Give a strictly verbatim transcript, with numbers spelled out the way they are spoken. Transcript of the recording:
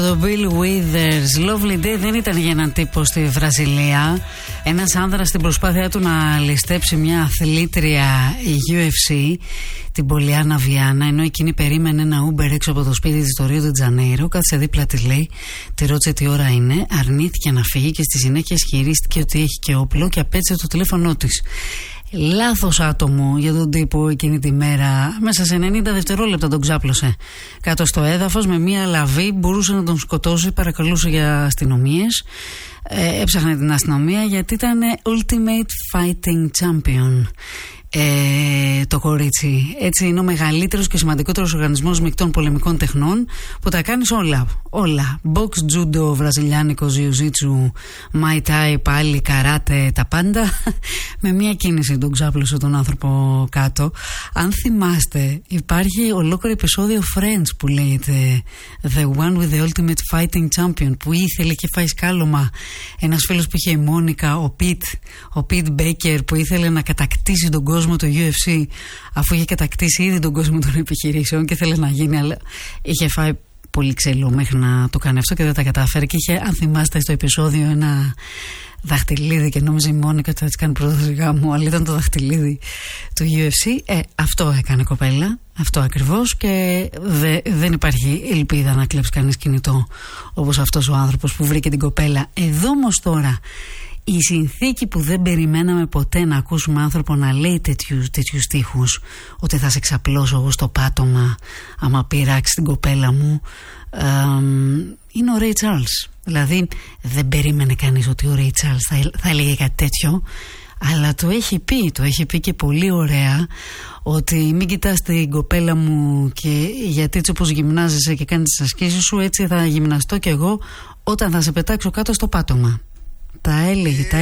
Το Bill Withers, Lovely Day, δεν ήταν για έναν τύπο στη Βραζιλία. Ένας άνδρας στην προσπάθειά του να ληστέψει μια αθλήτρια γιου εφ σι, την Πολιάνα Βιάνα, ενώ εκείνη περίμενε ένα Uber έξω από το σπίτι της στο Ρίο ντε Τζανέιρο. Κάθισε δίπλα τη, λέει, τη ρώτησε τι ώρα είναι, αρνήθηκε να φύγει και στη συνέχεια ισχυρίστηκε ότι έχει και όπλο και απέτσε το τηλέφωνό της. Λάθος άτομο για τον τύπο εκείνη τη μέρα. Μέσα σε ενενήντα δευτερόλεπτα τον ξάπλωσε κάτω στο έδαφος με μία λαβή. Μπορούσε να τον σκοτώσει, παρακαλούσε για αστυνομίες. ε, Έψαχνε την αστυνομία γιατί ήταν Ultimate Fighting Champion. Ε, το κορίτσι. Έτσι είναι ο μεγαλύτερος και σημαντικότερος οργανισμός μεικτών πολεμικών τεχνών που τα κάνεις όλα. Όλα. Box, judo, βραζιλιάνικο, jiu-jitsu, muay thai, πάλι, καράτε, τα πάντα. Με μία κίνηση τον ξάπλωσε τον άνθρωπο κάτω. Αν θυμάστε, υπάρχει ολόκληρο επεισόδιο Friends που λέγεται The one with the ultimate fighting champion, που ήθελε και φάει σκάλωμα ένας φίλος που είχε η Μόνικα, ο Πιτ, ο Πιτ Μπέικερ, που ήθελε να κατακτήσει τον κόσμο το γιου εφ σι, αφού είχε κατακτήσει ήδη τον κόσμο των επιχειρήσεων και ήθελε να γίνει, αλλά είχε φάει πολύ ξύλο μέχρι να το κάνει αυτό και δεν τα κατάφερε. Και είχε, αν θυμάστε στο επεισόδιο, ένα δαχτυλίδι και νόμιζε η Μόνικα ότι θα της κάνει πρόδοση γάμου, αλλά ήταν το δαχτυλίδι του γιου εφ σι. Ε, αυτό έκανε κοπέλα, αυτό ακριβώς, και δε, δεν υπάρχει ελπίδα να κλέψει κανείς κινητό όπως αυτός ο άνθρωπος που βρήκε την κοπέλα. Εδώ όμως τώρα η συνθήκη που δεν περιμέναμε ποτέ να ακούσουμε άνθρωπο να λέει τέτοιους, τέτοιους στίχους, ότι θα σε ξαπλώσω εγώ στο πάτωμα άμα πειράξει την κοπέλα μου, ε, είναι ο Ray Charles. Δηλαδή δεν περίμενε κανείς ότι ο Ray Charles θα, θα έλεγε κάτι τέτοιο, αλλά το έχει πει, το έχει πει και πολύ ωραία, ότι μην κοιτάς την κοπέλα μου, και γιατί έτσι όπως γυμνάζεσαι και κάνεις τις ασκήσεις σου, έτσι θα γυμναστώ κι εγώ όταν θα σε πετάξω κάτω στο πάτωμα. Τα έλεγε, τα